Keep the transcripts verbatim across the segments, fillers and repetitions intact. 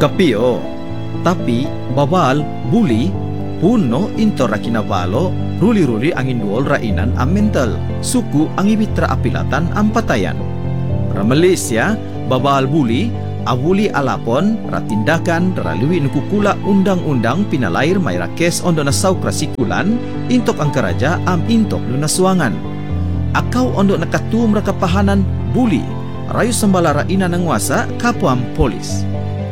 Kapio, tapi babal buli puno into rakinabalo ruli-ruli angin duol rainan am mental suku angibitra apilatan am patayan. Ra Malaysia babal buli abuli alapon ratindakan ralui nukukula undang-undang pinalair mayra kes ondo na saukra sikulan intok ang karaja am intok lunasuangan. Akau ondo nakatum rakapahanan buli rayu sembalara ina nangwasa kapuam polis.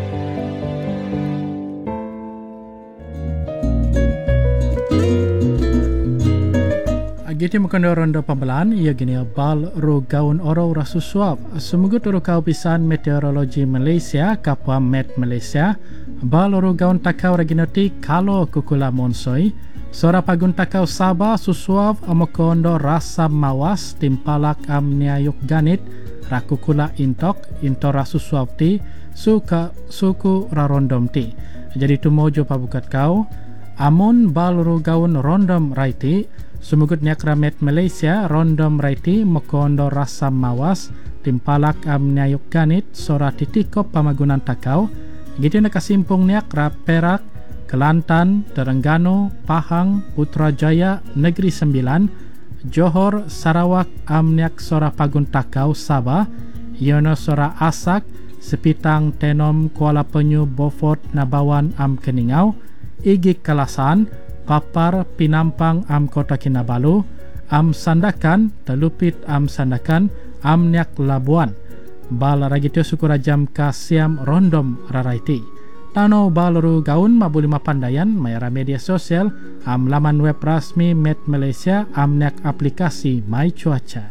Giti makanda ronda pambalaan ia gini bal ro gaun oro rasu suap semugut ro kau pisan meteorologi Malaysia kapwa Met Malaysia bal ro gaun takau raginoti kalau kukula monsoi sora pagun takau Sabah susuap amokondo rasa mawas timpalak amniayuk ganit rakukula intok into rasu suap ti suka suku rarondom ti. Jadi tumojo pabukat kau amon bal ro gaun rondom raiti sumugut niak Met Malaysia rondom raiti mokondo rasa mawas timpalak amniayuk ganit sora titikop pamagunan takau gitu nakasimpung niak Perak, Kelantan, Terengganu, Pahang, Putrajaya, Negeri Sembilan, Johor, Sarawak amniak sora pagun takau Sabah, Yono sora Asak, Sepitang, Tenom, Kuala Penyu, Beaufort, Nabawan am Keningau, Igik Kalasan, Papar, Pinampang am Kota Kinabalu, am Sandakan, Telupit am Sandakan, am Niak Labuan. Bal ragityo sukurajam kasiam rondom raraiti. Tano baluru gaun mabuli mapandayan mayara media sosial am laman web rasmi Met Malaysia am Niak aplikasi My Cuaca.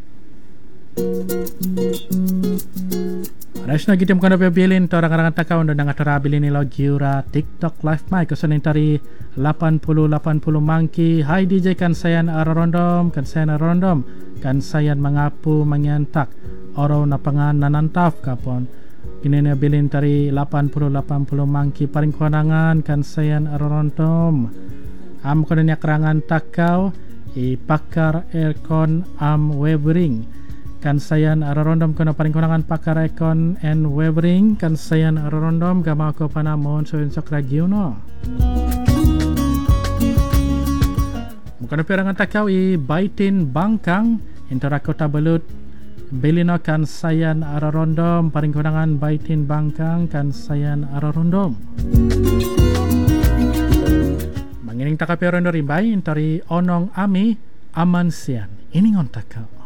Rasna kita mukana pabilin to orang-orang takau ndo nang atara bilin ilo giura TikTok live mic kusanin tari lapan puluh lapan puluh mangki. Hai D J kan sayan ararondom kan sayan ararondom kan sayan mengapu menyantak oro napangan nanantaf kapon kinene bilin tari lapan puluh lapan puluh mangki paling konangan kan sayan ararondom am kono nya kerangan takau i pakar aircon am webring kan sayan ararondom kono paling konangan pakar aircon and webring kan sayan ararondom gama ko panamon so insok regiono mukono perangan takau i baitin bangkang intera kota belut belino kan sayan ararondom paling konangan baitin bangkang kan sayan ararondom mangining takapero ndo rimbai intari onong ami aman sian ini ngon takau